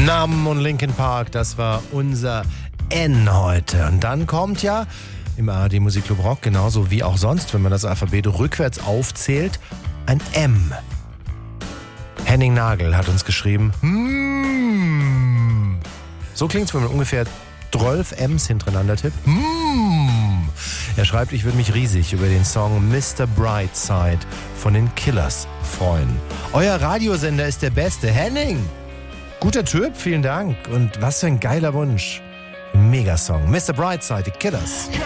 Numb und Linkin Park, das war unser N heute. Und dann kommt ja im ARD Musikclub Rock, genauso wie auch sonst, wenn man das Alphabet rückwärts aufzählt, ein M. Henning Nagel hat uns geschrieben, so klingt's, wenn man ungefähr 12 M's hintereinander tippt. Er schreibt, ich würde mich riesig über den Song Mr. Brightside von den Killers freuen. Euer Radiosender ist der beste. Henning! Guter Typ, vielen Dank. Und was für ein geiler Wunsch. Megasong. Mr. Brightside, die Killers.